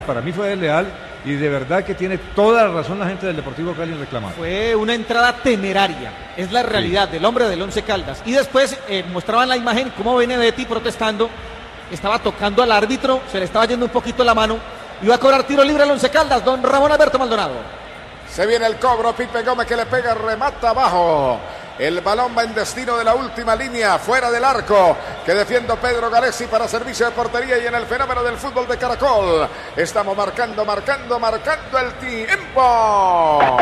Para mí fue desleal y de verdad que tiene toda la razón la gente del Deportivo Cali en reclamar. Fue una entrada temeraria, es la realidad del hombre del Once Caldas. Y después mostraban la imagen como Benedetti protestando, estaba tocando al árbitro, se le estaba yendo un poquito la mano, iba a cobrar tiro libre al Once Caldas, don Ramón Alberto Maldonado. Se viene el cobro, Pipe Gómez que le pega, remata abajo. El balón va en destino de la última línea, fuera del arco, que defiende Pedro Galesi para servicio de portería y en el fenómeno del fútbol de Caracol. Estamos marcando el tiempo.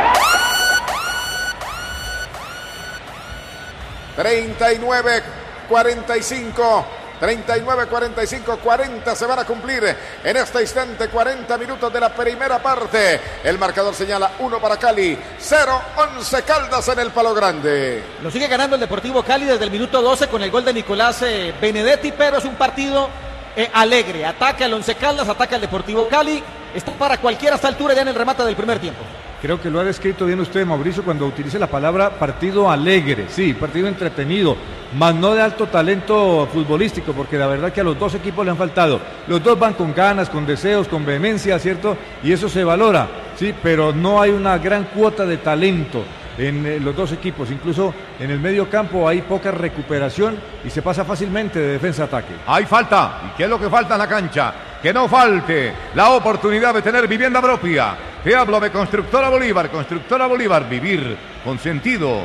39-45. 39-45, 40 se van a cumplir en este instante, 40 minutos de la primera parte. El marcador señala 1 para Cali, 0, Once Caldas en el Palo Grande. Lo sigue ganando el Deportivo Cali desde el minuto 12 con el gol de Nicolás Benedetti, pero es un partido alegre. Ataca el Once Caldas, ataca el Deportivo Cali. Está para cualquiera a esta altura ya en el remate del primer tiempo. Creo que lo ha descrito bien usted, Mauricio, cuando utilice la palabra partido alegre. Sí, partido entretenido, más no de alto talento futbolístico, porque la verdad que a los dos equipos le han faltado. Los dos van con ganas, con deseos, con vehemencia, ¿cierto? Y eso se valora, sí, pero no hay una gran cuota de talento en los dos equipos. Incluso en el medio campo hay poca recuperación y se pasa fácilmente de defensa a ataque. Hay falta. ¿Y qué es lo que falta en la cancha? Que no falte la oportunidad de tener vivienda propia. Te hablo de Constructora Bolívar, vivir con sentido.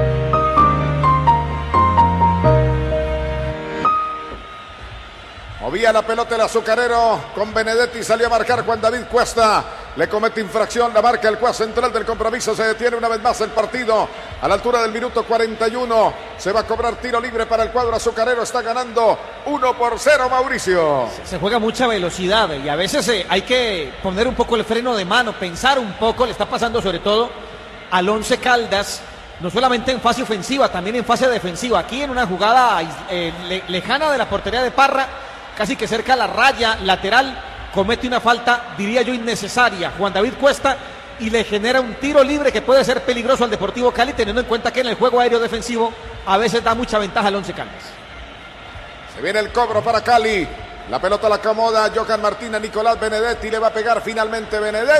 Movía la pelota el azucarero con Benedetti, salió a marcar Juan David Cuesta, le comete infracción, la marca el juez central del compromiso, se detiene una vez más el partido a la altura del minuto 41, se va a cobrar tiro libre para el cuadro azucarero, está ganando 1-0 Mauricio. Se juega mucha velocidad y a veces hay que poner un poco el freno de mano, pensar un poco, le está pasando sobre todo al Once Caldas, no solamente en fase ofensiva, también en fase defensiva, aquí en una jugada lejana de la portería de Parra, casi que cerca a la raya lateral, comete una falta, diría yo, innecesaria, Juan David Cuesta, y le genera un tiro libre que puede ser peligroso al Deportivo Cali, teniendo en cuenta que en el juego aéreo defensivo a veces da mucha ventaja al Once Caldas. Se viene el cobro para Cali, la pelota la acomoda Johan Martín a Nicolás Benedetti, le va a pegar finalmente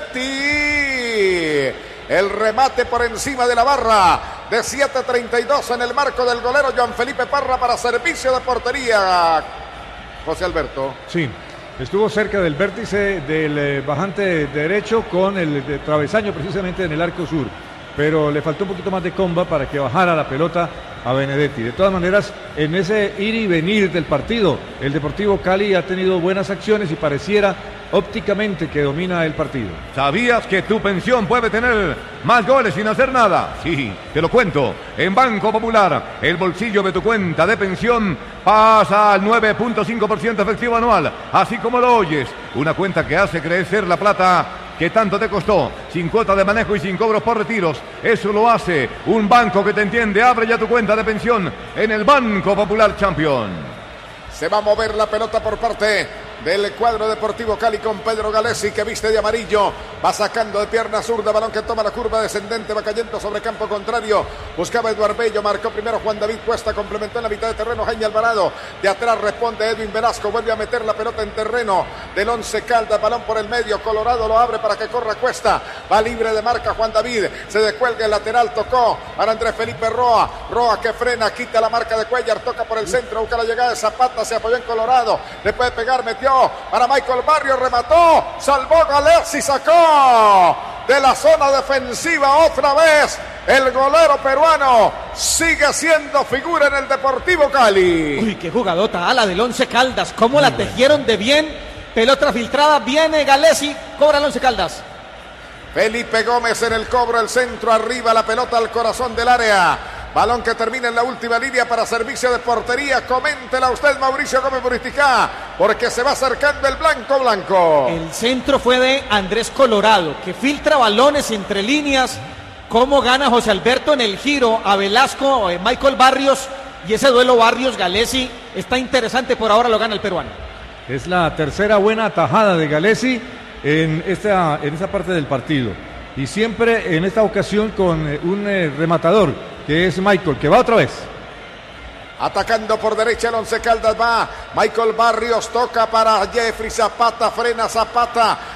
Benedetti. El remate por encima de la barra de 7:32 en el marco del golero Joan Felipe Parra para servicio de portería. José Alberto. Sí, estuvo cerca del vértice del bajante derecho con el travesaño precisamente en el arco sur, pero le faltó un poquito más de comba para que bajara la pelota a Benedetti. De todas maneras, en ese ir y venir del partido, el Deportivo Cali ha tenido buenas acciones y pareciera ópticamente que domina el partido. ¿Sabías que tu pensión puede tener más goles sin hacer nada? Sí, te lo cuento. En Banco Popular, el bolsillo de tu cuenta de pensión pasa al 9.5% efectivo anual, así como lo oyes. Una cuenta que hace crecer la plata que tanto te costó, sin cuota de manejo y sin cobros por retiros. Eso lo hace un banco que te entiende. Abre ya tu cuenta de pensión en el Banco Popular Champion. Se va a mover la pelota por parte del cuadro Deportivo Cali con Pedro Galesi, que viste de amarillo, va sacando de pierna zurda, balón que toma la curva descendente, va cayendo sobre campo contrario, buscaba Eduardo Bello, marcó primero Juan David Cuesta, complementó en la mitad de terreno Jaime Alvarado, de atrás responde Edwin Velasco, vuelve a meter la pelota en terreno del Once Caldas, balón por el medio, Colorado lo abre para que corra Cuesta, va libre de marca Juan David, se descuelga el lateral, tocó para Andrés Felipe Roa que frena, quita la marca de Cuellar, toca por el centro, busca la llegada de Zapata, se apoyó en Colorado, le puede pegar, metió para Michael Barrios, remató, salvó Galesi, sacó de la zona defensiva otra vez el golero peruano, sigue siendo figura en el Deportivo Cali. Uy, qué jugadota, ala del Once Caldas, cómo la tejieron de bien, pelota filtrada, viene Galesi, cobra el Once Caldas. Felipe Gómez en el cobro, el centro arriba, la pelota al corazón del área. Balón que termina en la última línea para servicio de portería. Coméntela usted, Mauricio Gómez Muristicá, porque se va acercando el blanco. El centro fue de Andrés Colorado, que filtra balones entre líneas. Cómo gana José Alberto en el giro a Velasco, Michael Barrios, y ese duelo Barrios-Galesi está interesante, por ahora lo gana el peruano. Es la tercera buena tajada de Galesi en esta parte del partido. Y siempre en esta ocasión con un rematador, que es Michael, que va otra vez. Atacando por derecha el Once Caldas, va Michael Barrios, toca para Jeffrey Zapata, frena Zapata,